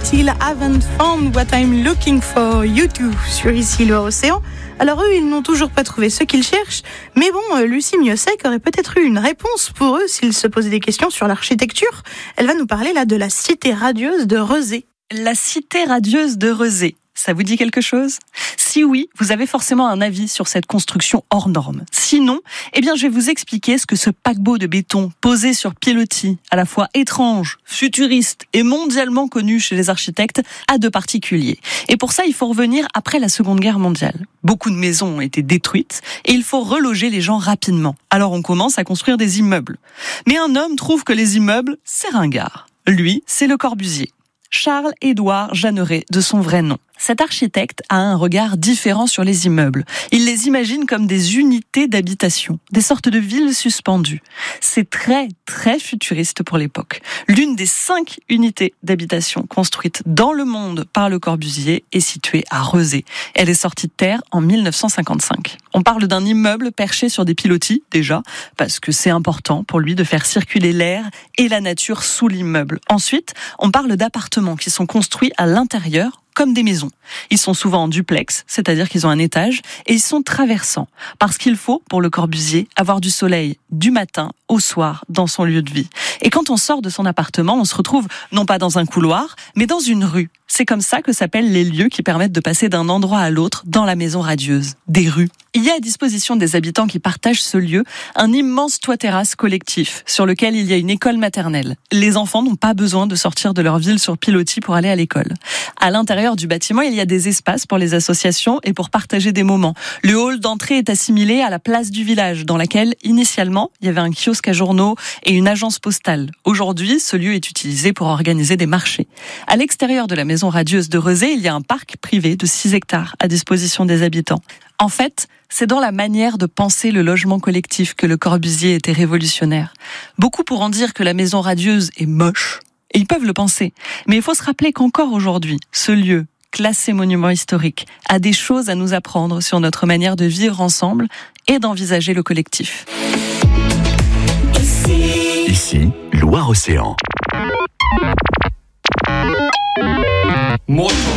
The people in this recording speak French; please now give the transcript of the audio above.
Still haven't found what I'm looking for you to sur ici Loire-Océan. Alors eux, ils n'ont toujours pas trouvé ce qu'ils cherchent, mais bon, Lucie Miossec aurait peut-être eu une réponse pour eux s'ils se posaient des questions sur l'architecture. Elle va nous parler là de la cité radieuse de Rezé. La cité radieuse de Rezé. Ça vous dit quelque chose ? Si oui, vous avez forcément un avis sur cette construction hors norme. Sinon, je vais vous expliquer ce que ce paquebot de béton posé sur pilotis, à la fois étrange, futuriste et mondialement connu chez les architectes, a de particulier. Et pour ça, il faut revenir après la Seconde Guerre mondiale. Beaucoup de maisons ont été détruites et il faut reloger les gens rapidement. Alors on commence à construire des immeubles. Mais un homme trouve que les immeubles, c'est ringard. Lui, c'est Le Corbusier. Charles-Édouard Jeanneret de son vrai nom. Cet architecte a un regard différent sur les immeubles. Il les imagine comme des unités d'habitation, des sortes de villes suspendues. C'est très, très futuriste pour l'époque. L'une des 5 unités d'habitation construites dans le monde par Le Corbusier est située à Rezé. Elle est sortie de terre en 1955. On parle d'un immeuble perché sur des pilotis, déjà, parce que c'est important pour lui de faire circuler l'air et la nature sous l'immeuble. Ensuite, on parle d'appartements qui sont construits à l'intérieur, comme des maisons. Ils sont souvent en duplex, c'est-à-dire qu'ils ont un étage, et ils sont traversants, parce qu'il faut, pour Le Corbusier, avoir du soleil du matin au soir dans son lieu de vie. Et quand on sort de son appartement, on se retrouve non pas dans un couloir, mais dans une rue. C'est comme ça que s'appellent les lieux qui permettent de passer d'un endroit à l'autre dans la maison radieuse, des rues. Il y a à disposition des habitants qui partagent ce lieu un immense toit-terrasse collectif sur lequel il y a une école maternelle. Les enfants n'ont pas besoin de sortir de leur ville sur pilotis pour aller à l'école. À l'intérieur du bâtiment, il y a des espaces pour les associations et pour partager des moments. Le hall d'entrée est assimilé à la place du village, dans laquelle, initialement, il y avait un kiosque à journaux et une agence postale. Aujourd'hui, ce lieu est utilisé pour organiser des marchés. À l'extérieur de la maison radieuse de Rezé, il y a un parc privé de 6 hectares à disposition des habitants. En fait, c'est dans la manière de penser le logement collectif que Le Corbusier était révolutionnaire. Beaucoup pourront dire que la maison radieuse est moche, et ils peuvent le penser. Mais il faut se rappeler qu'encore aujourd'hui, ce lieu, classé monument historique, a des choses à nous apprendre sur notre manière de vivre ensemble et d'envisager le collectif. Ici, Loire-Océan.